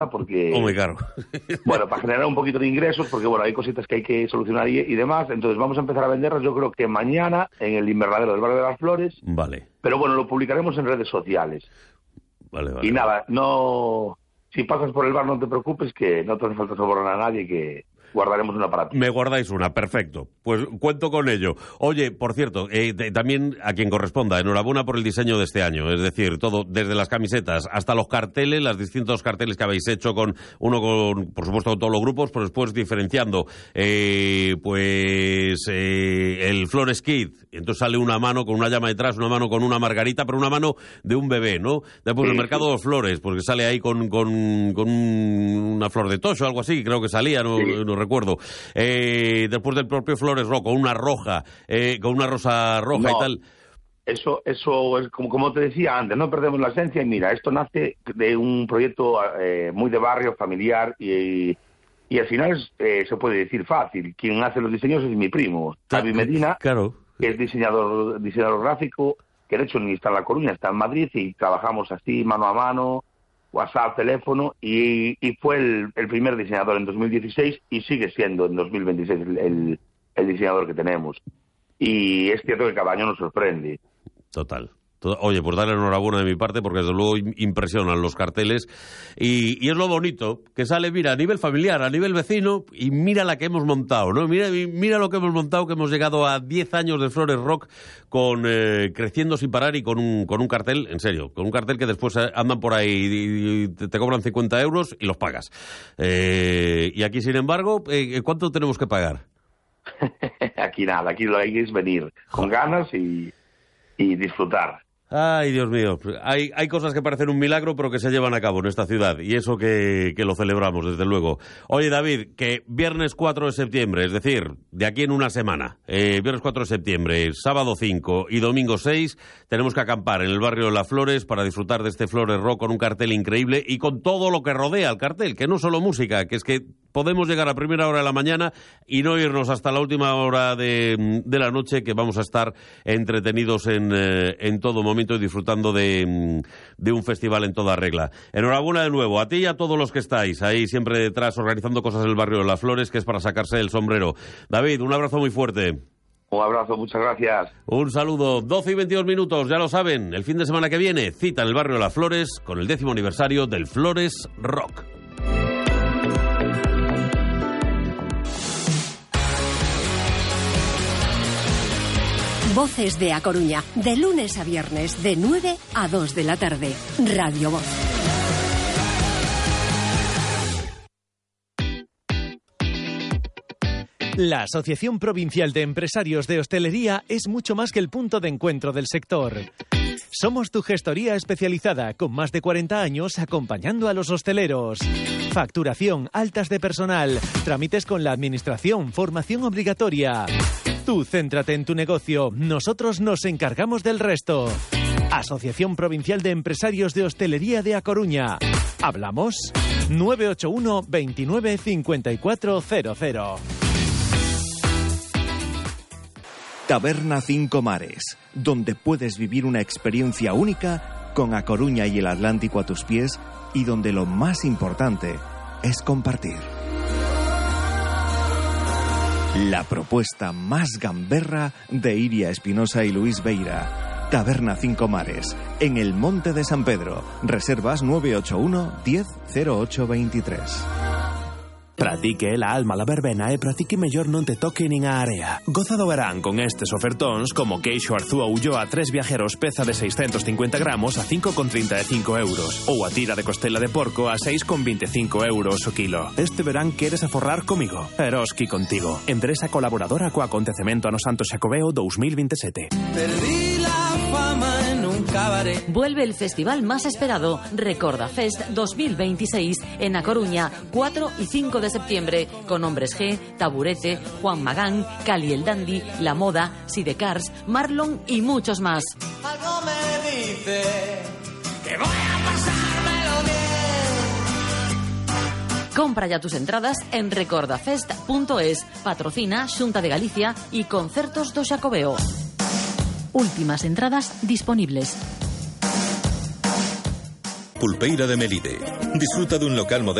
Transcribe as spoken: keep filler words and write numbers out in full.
porque... Oh, muy caro. Bueno, para generar un poquito de ingresos, porque bueno, hay cositas que hay que solucionar y, y demás. Entonces vamos a empezar a venderlas, yo creo que mañana, en el invernadero del Barrio de las Flores. Vale. Pero bueno, lo publicaremos en redes sociales. Vale, vale. Y nada, no... Si pasas por el bar, no te preocupes, que no te hace falta sobornar a nadie, que guardaremos una para ti. Me guardáis una, perfecto. Pues cuento con ello. Oye, por cierto, eh, de, también a quien corresponda, enhorabuena por el diseño de este año. Es decir, todo, desde las camisetas hasta los carteles, los distintos carteles que habéis hecho, con uno con, por supuesto, con todos los grupos, pero después diferenciando, eh, pues, eh, el Flores Kid. Entonces sale una mano con una llama detrás, una mano con una margarita, pero una mano de un bebé, ¿no? Después sí, el mercado de flores, porque sale ahí con, con, con una flor de tocho, algo así, creo que salía, no, sí. no recuerdo. Eh, después del propio Flores Rock, con una roja, eh, con una rosa roja no, y tal. Eso, eso es como, como te decía antes, no perdemos la esencia. Y mira, esto nace de un proyecto eh, muy de barrio, familiar, y, y al final es, eh, se puede decir fácil. Quien hace los diseños es mi primo, Xavi Medina, claro. que es diseñador, diseñador gráfico, que de hecho ni está en La Coruña, está en Madrid, y trabajamos así, mano a mano, WhatsApp, teléfono, y, y fue el, el primer diseñador en dos mil dieciséis y sigue siendo en dos mil veintiséis el, el, el diseñador que tenemos. Y es cierto que cada año nos sorprende. Total. Oye, pues darle enhorabuena de mi parte, porque desde luego impresionan los carteles. Y, y es lo bonito, que sale, mira, a nivel familiar, a nivel vecino, y mira la que hemos montado, ¿no? Mira, mira lo que hemos montado, que hemos llegado a diez años de Flores Rock, con eh, creciendo sin parar y con un, con un cartel, en serio, con un cartel que después andan por ahí y, y te, te cobran cincuenta euros y los pagas. Eh, y aquí, sin embargo, eh, ¿cuánto tenemos que pagar? Aquí nada, aquí lo que hay es venir con ganas y, y disfrutar. Ay, Dios mío, hay, hay cosas que parecen un milagro, pero que se llevan a cabo en esta ciudad, y eso que, que lo celebramos, desde luego. Oye, David, que viernes cuatro de septiembre, es decir, de aquí en una semana, eh, viernes cuatro de septiembre, sábado cinco y domingo seis, tenemos que acampar en el barrio de Las Flores para disfrutar de este Flores Rock con un cartel increíble y con todo lo que rodea el cartel, que no solo música, que es que podemos llegar a primera hora de la mañana y no irnos hasta la última hora de, de la noche, que vamos a estar entretenidos en, eh, en todo momento y disfrutando de, de un festival en toda regla. Enhorabuena de nuevo a ti y a todos los que estáis ahí siempre detrás organizando cosas en el barrio de Las Flores, que es para sacarse el sombrero. David, un abrazo muy fuerte. Un abrazo, muchas gracias. Un saludo. doce y veintidós minutos, ya lo saben, el fin de semana que viene, cita en el barrio de Las Flores con el décimo aniversario del Flores Rock. Voces de A Coruña, de lunes a viernes, de nueve a dos de la tarde. Radio Voz. La Asociación Provincial de Empresarios de Hostelería es mucho más que el punto de encuentro del sector. Somos tu gestoría especializada, con más de cuarenta años acompañando a los hosteleros. Facturación, altas de personal, trámites con la administración, formación obligatoria. Tú céntrate en tu negocio, nosotros nos encargamos del resto. Asociación Provincial de Empresarios de Hostelería de A Coruña. ¿Hablamos? nueve ocho uno, veintinueve, cincuenta y cuatro cero cero. Taberna Cinco Mares, donde puedes vivir una experiencia única con A Coruña y el Atlántico a tus pies, y donde lo más importante es compartir. La propuesta más gamberra de Iria Espinosa y Luis Beira. Taberna Cinco Mares, en el Monte de San Pedro. Reservas nueve ocho uno, diez, cero ocho veintitrés. Pratique la alma la verbena e pratique mellor non te toque nin a area. Goza do verán con estes ofertóns como queixo Arzúa Ulloa tres viajeros peza de seiscentos cincuenta gramos a cinco con trinta e cinco euros ou a tira de costela de porco a seis con veinticinco euros o kilo. Este verán queres aforrar comigo. Eroski contigo. Empresa colaboradora co acontecemento Ano Santo Xacobeo dos mil veintisiete. Perdí la fama en un cabaret. Vuelve el festival más esperado, Recorda Fest dos mil veintiséis, en A Coruña, cuatro y cinco de septiembre, con Hombres G, Taburete, Juan Magán, Cali el Dandy, La Moda, Sidecars, Marlon y muchos más. Algo me dice que voy a pasármelo bien. Compra ya tus entradas en recordafest punto es. Patrocina Xunta de Galicia y Concertos do Xacobeo. Últimas entradas disponibles. Pulpeira de Melide. Disfruta de un local moderno